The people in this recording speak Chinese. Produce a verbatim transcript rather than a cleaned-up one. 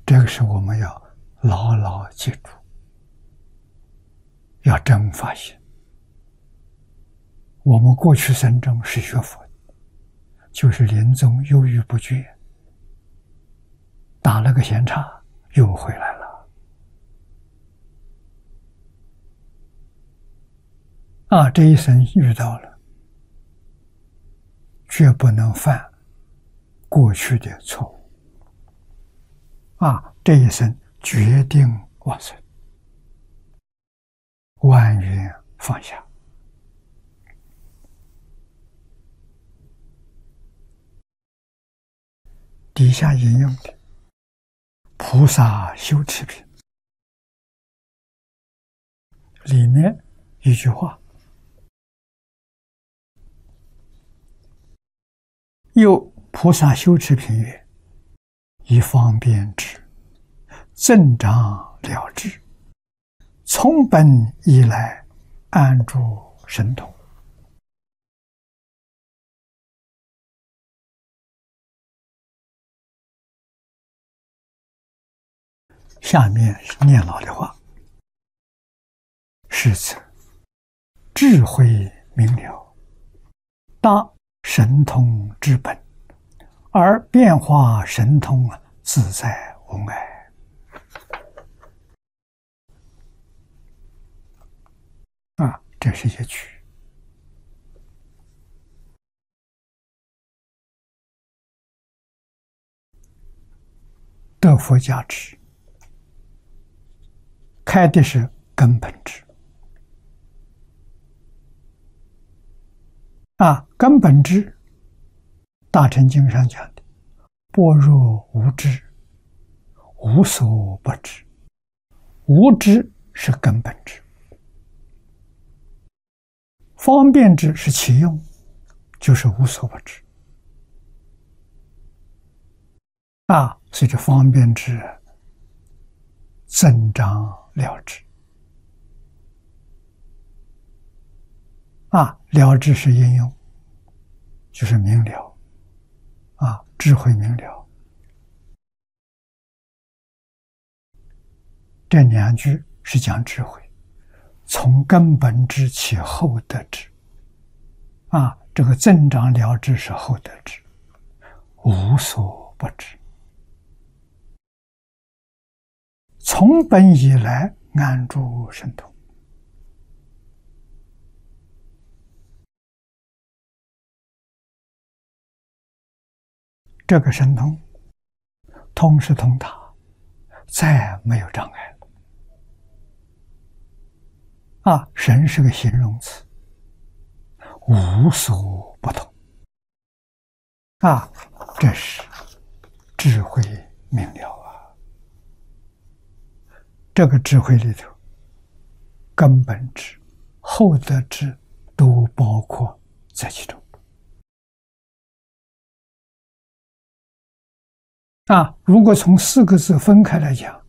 这个是我们要牢牢记住，要真发心。我们过去生中是学佛的，就是临终犹豫不决，打了个闲岔又回来了。啊，这一生遇到了，绝不能犯过去的错误。啊，这一生决定往生，万缘放下。底下引用的菩萨修持品里面一句话，又菩萨修持品曰：以方便智，增长了知，从本以来，安住神通。下面是念老的话：是此智慧明了，大神通之本，而变化神通自在无碍。啊，这是一句。得佛加持，开的是根本智。啊，根本智，大乘经上讲的，般若无知，无所不知。无知是根本智，方便智是其用，就是无所不知。啊，所以这方便智增长了知。啊，了知是应用，就是明了。啊，智慧明了。这两句是讲智慧，从根本智起后得智。啊，这个增长了知是后得智，无所不知。从本以来，安住神通。这个神通，通是通达，再没有障碍。啊，神是个形容词，无所不通。啊，这是智慧明了啊！这个智慧里头，根本智、后得智都包括在其中。啊，如果从四个字分开来讲，